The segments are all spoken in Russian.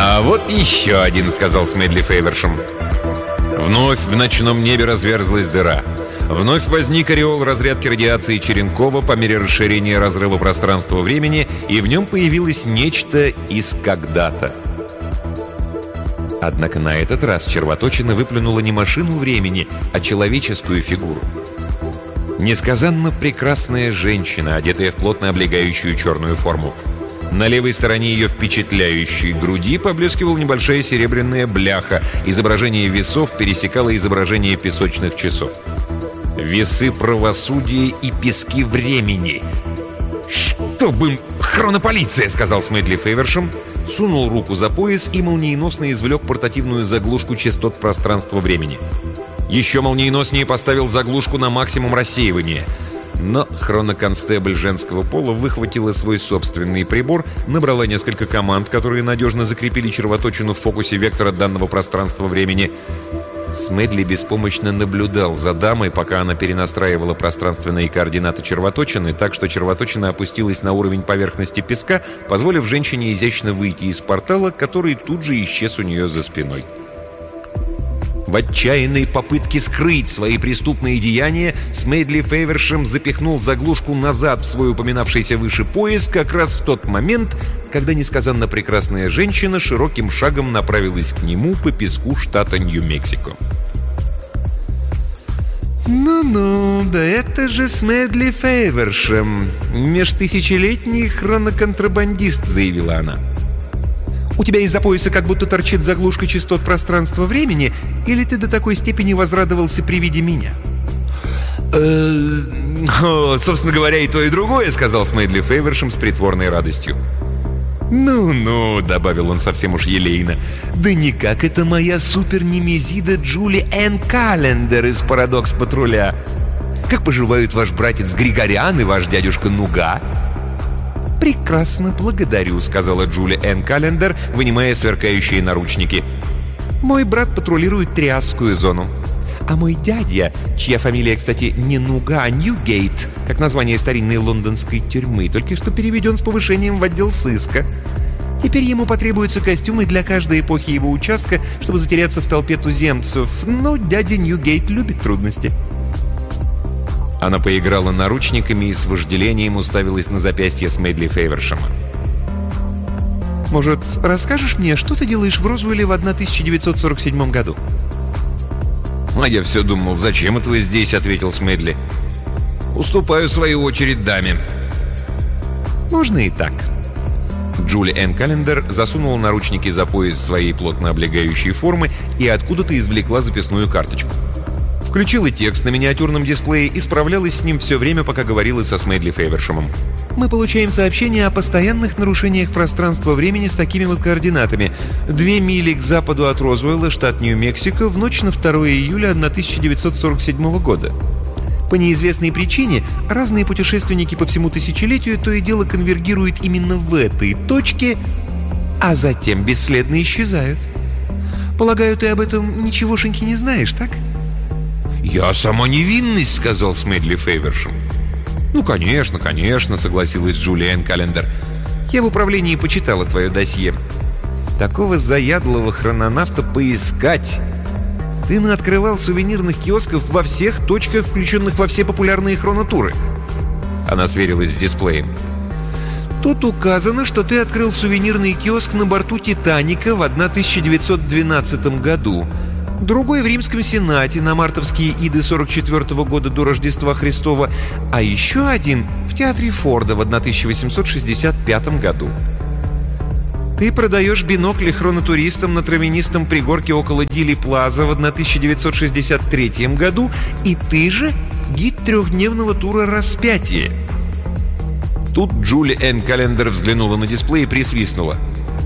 «А вот еще один», — сказал Смедли Фейвершем. Вновь в ночном небе разверзлась дыра. Вновь возник ореол разрядки радиации Черенкова по мере расширения разрыва пространства-времени, и в нем появилось нечто из когда-то. Однако на этот раз червоточина выплюнула не машину времени, а человеческую фигуру. Несказанно прекрасная женщина, одетая в плотно облегающую черную форму. На левой стороне ее впечатляющей груди поблескивала небольшая серебряная бляха. Изображение весов пересекало изображение песочных часов. Весы правосудия и пески времени. «Чтобы им хронополиция!» — сказал Смедли Фейвершем, сунул руку за пояс и молниеносно извлек портативную заглушку частот пространства-времени. Еще молниеноснее поставил заглушку на максимум рассеивания. Но хроноконстебль женского пола выхватила свой собственный прибор, набрала несколько команд, которые надежно закрепили червоточину в фокусе вектора данного пространства-времени. Смедли беспомощно наблюдал за дамой, пока она перенастраивала пространственные координаты червоточины, так что червоточина опустилась на уровень поверхности песка, позволив женщине изящно выйти из портала, который тут же исчез у нее за спиной. В отчаянной попытке скрыть свои преступные деяния Смедли Фейвершем запихнул заглушку назад в свой упоминавшийся выше пояс как раз в тот момент, когда несказанно прекрасная женщина широким шагом направилась к нему по песку штата Нью-Мексико. «Ну-ну, да это же Смедли Фейвершем, межтысячелетний хроноконтрабандист», — заявила она. «У тебя из-за пояса как будто торчит заглушка частот пространства-времени, или ты до такой степени возрадовался при виде меня?» «Собственно говоря, и то, и другое», — сказал Смедли Фейвершем с притворной радостью. «Ну-ну», — добавил он совсем уж елейно, «да никак это моя супер-немезида Джули Энн Календер из «Парадокс-патруля». Как поживают ваш братец Григориан и ваш дядюшка Нуга?» «Прекрасно, благодарю», — сказала Джули Энн Календер, вынимая сверкающие наручники. «Мой брат патрулирует Триасскую зону. А мой дядя, чья фамилия, кстати, не Нуга, а Ньюгейт, как название старинной лондонской тюрьмы, только что переведен с повышением в отдел сыска. Теперь ему потребуются костюмы для каждой эпохи его участка, чтобы затеряться в толпе туземцев, но дядя Ньюгейт любит трудности». Она поиграла наручниками и с вожделением уставилась на запястье Смедли Фейвершема. «Может, расскажешь мне, что ты делаешь в Розуэле в 1947 году?» «А я все думал, зачем это вы здесь?» — ответил Смедли. «Уступаю свою очередь даме». «Можно и так». Джули Энн Календер засунула наручники за пояс своей плотно облегающей формы и откуда-то извлекла записную карточку. Включила текст на миниатюрном дисплее и справлялась с ним все время, пока говорила со Смедли Фейвершемом. «Мы получаем сообщения о постоянных нарушениях пространства-времени с такими вот координатами. 2 мили к западу от Розуэлла, штат Нью-Мексико, в ночь на 2 июля 1947 года. По неизвестной причине разные путешественники по всему тысячелетию то и дело конвергируют именно в этой точке, а затем бесследно исчезают. Полагаю, ты об этом ничегошеньки не знаешь, так?» «Я сама невинность», — сказал Смедли Фейвершем. «Ну, конечно, конечно», — согласилась Джули Энн Календер. «Я в управлении почитала твое досье. Такого заядлого хрононавта поискать. Ты наоткрывал сувенирных киосков во всех точках, включенных во все популярные хронотуры». Она сверилась с дисплеем. «Тут указано, что ты открыл сувенирный киоск на борту «Титаника» в 1912 году. Другой в Римском Сенате на мартовские иды 44 года до Рождества Христова, а еще один в Театре Форда в 1865 году. Ты продаешь бинокли хронотуристам на травянистом пригорке около Дили Плаза в 1963 году, и ты же гид трехдневного тура «Распятие». Тут Джули Энн Календер взглянула на дисплей и присвистнула.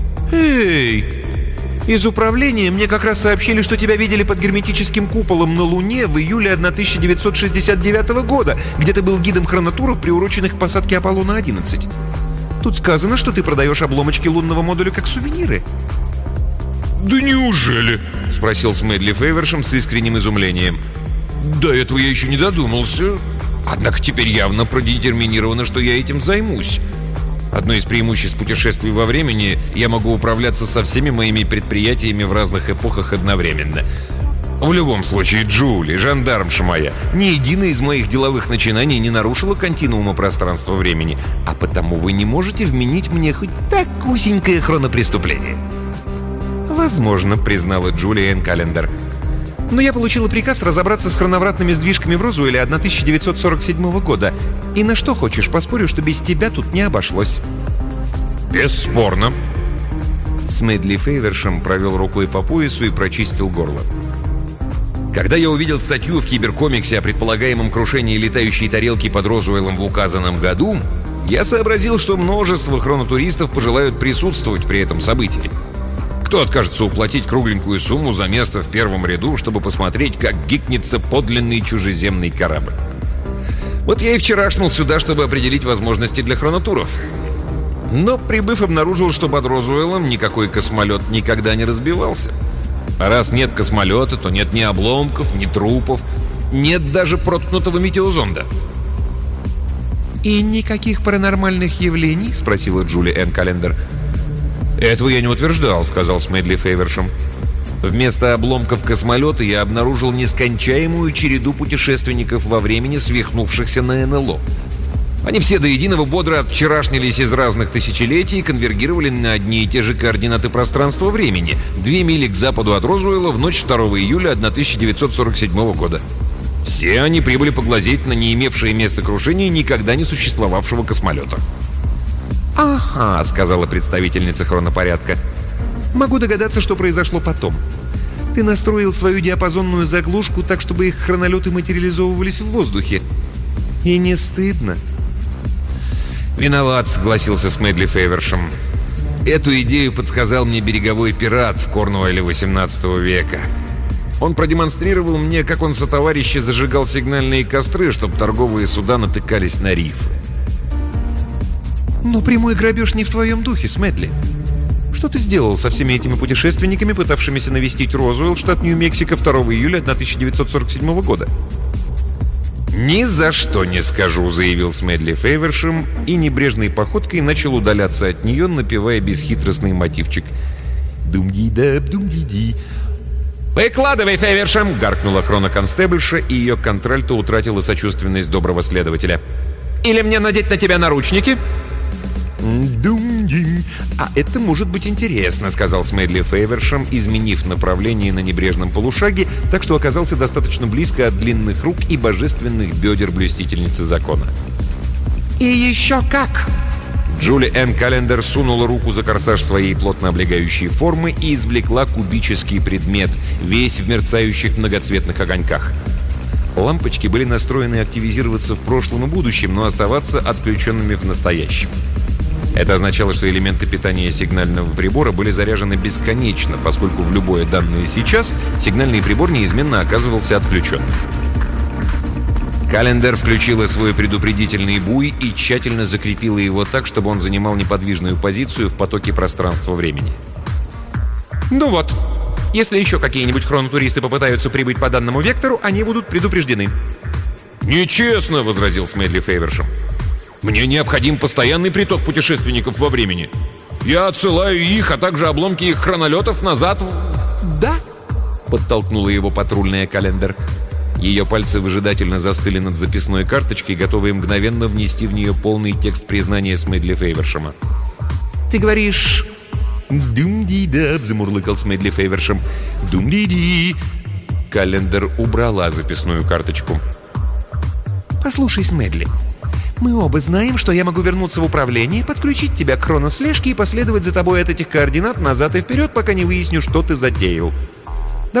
«Эй! Из управления мне как раз сообщили, что тебя видели под герметическим куполом на Луне в июле 1969 года, где ты был гидом хронотуров, приуроченных к посадке Аполлона-11. Тут сказано, что ты продаешь обломочки лунного модуля как сувениры». «Да неужели?» — спросил Смедли Фейвершем с искренним изумлением. «До этого я еще не додумался. Однако теперь явно продетерминировано, что я этим займусь. Одно из преимуществ путешествий во времени — я могу управляться со всеми моими предприятиями в разных эпохах одновременно. В любом случае, Джули, жандармша моя, ни единое из моих деловых начинаний не нарушило континуума пространства-времени, а потому вы не можете вменить мне хоть такусенькое хронопреступление». «Возможно», — признала Джули Энн Каллендер. «Но я получила приказ разобраться с хроновратными сдвижками в Розуэле 1947 года. И на что хочешь, поспорю, что без тебя тут не обошлось». «Бесспорно». Смедли Фейвершем провел рукой по поясу и прочистил горло. Когда я увидел статью в Киберкомиксе о предполагаемом крушении летающей тарелки под Розуэллом в указанном году, я сообразил, что множество хронотуристов пожелают присутствовать при этом событии. Кто откажется уплатить кругленькую сумму за место в первом ряду, чтобы посмотреть, как гикнется подлинный чужеземный корабль? Вот я и вчера шнул сюда, чтобы определить возможности для хронотуров. Но, прибыв, обнаружил, что под Розуэллом никакой космолет никогда не разбивался. А раз нет космолета, то нет ни обломков, ни трупов, нет даже проткнутого метеозонда. «И никаких паранормальных явлений?» — спросила Джули Энн Каллендер. «Этого я не утверждал», — сказал Смедли Фейвершем. «Вместо обломков космолета я обнаружил нескончаемую череду путешественников во времени, свихнувшихся на НЛО. Они все до единого бодро отвчерашнились из разных тысячелетий и конвергировали на одни и те же координаты пространства-времени, 2 мили к западу от Розуэлла в ночь 2 июля 1947 года. Все они прибыли поглазеть на не имевшее место крушение никогда не существовавшего космолета». «Ага», — сказала представительница хронопорядка. «Могу догадаться, что произошло потом. Ты настроил свою диапазонную заглушку так, чтобы их хронолеты материализовывались в воздухе. И не стыдно?» «Виноват», — согласился Смедли Фейвершем. «Эту идею подсказал мне береговой пират в Корнуэлле 18 века. Он продемонстрировал мне, как он сотоварищи зажигал сигнальные костры, чтобы торговые суда натыкались на рифы». «Но прямой грабеж не в твоем духе, Смедли. Что ты сделал со всеми этими путешественниками, пытавшимися навестить Розуэлл, штат Нью-Мексико, 2 июля 1947 года?» «Ни за что не скажу», — заявил Смедли Фейвершем и небрежной походкой начал удаляться от нее, напевая бесхитростный мотивчик. «Дум-ди-даб, дум-ди-ди». «Выкладывай, Фейвершем!» — гаркнула хроноконстебльша, и ее контральто утратила сочувственность доброго следователя. «Или мне надеть на тебя наручники?» «Дум-дим. А это может быть интересно», — сказал Смедли Фейвершем, изменив направление на небрежном полушаге, так что оказался достаточно близко от длинных рук и божественных бедер блюстительницы закона. «И еще как!» Джули Энн Каллендер сунула руку за корсаж своей плотно облегающей формы и извлекла кубический предмет, весь в мерцающих многоцветных огоньках. Лампочки были настроены активизироваться в прошлом и будущем, но оставаться отключенными в настоящем. Это означало, что элементы питания сигнального прибора были заряжены бесконечно, поскольку в любое данное сейчас сигнальный прибор неизменно оказывался отключен. Каллендер включила свой предупредительный буй и тщательно закрепила его так, чтобы он занимал неподвижную позицию в потоке пространства-времени. «Ну вот, если еще какие-нибудь хронотуристы попытаются прибыть по данному вектору, они будут предупреждены». «Нечестно», — возразил Смедли Фейвершем. «Мне необходим постоянный приток путешественников во времени. Я отсылаю их, а также обломки их хронолетов назад в...» «Да», — подтолкнула его патрульная Каллендер. Ее пальцы выжидательно застыли над записной карточкой, готовые мгновенно внести в нее полный текст признания Смедли Фейвершема. «Ты говоришь...» «Дум-ди-даб», — замурлыкал Смедли Фейвершем. «Дум-ди-ди». Каллендер убрала записную карточку. «Послушай, Смедли, мы оба знаем, что я могу вернуться в управление, подключить тебя к хронослежке и последовать за тобой от этих координат назад и вперед, пока не выясню, что ты затеял.